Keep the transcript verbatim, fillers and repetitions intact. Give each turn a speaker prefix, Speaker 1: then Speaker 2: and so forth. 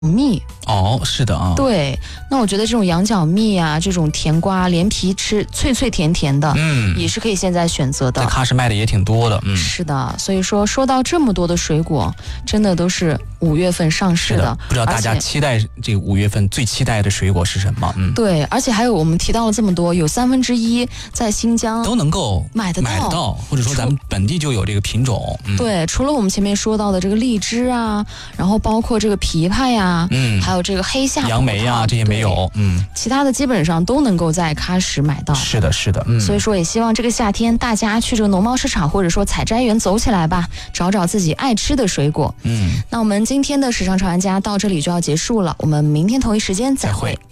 Speaker 1: 蜜
Speaker 2: 哦，是的啊。
Speaker 1: 对，那我觉得这种羊角蜜啊，这种甜瓜连皮吃，脆脆甜甜的，
Speaker 2: 嗯，
Speaker 1: 也是可以现在选择的。
Speaker 2: 在喀什卖的也挺多的，嗯，
Speaker 1: 是的。所以说，说到这么多的水果，真的都是五月份上市的。
Speaker 2: 是的，不知道大家期待这个五月份最期待的水果是什么？嗯，
Speaker 1: 对，而且还有我们提到了这么多，有三分之一在新疆
Speaker 2: 都能够
Speaker 1: 买得到，
Speaker 2: 买得到，或者说咱们本地就有这个品种。嗯、
Speaker 1: 对，除了我们前面说到的这个荔枝啊，然后包括这个枇杷呀，嗯，还有这个黑夏
Speaker 2: 杨梅呀，这些没有，嗯，
Speaker 1: 其他的基本上都能够在喀什买到。
Speaker 2: 是的，是的，嗯，
Speaker 1: 所以说也希望这个夏天大家去这个农贸市场或者说采摘园走起来吧，找找自己爱吃的水果。
Speaker 2: 嗯，
Speaker 1: 那我们今天的时尚潮玩家到这里就要结束了，我们明天同一时间再会。
Speaker 2: 再会。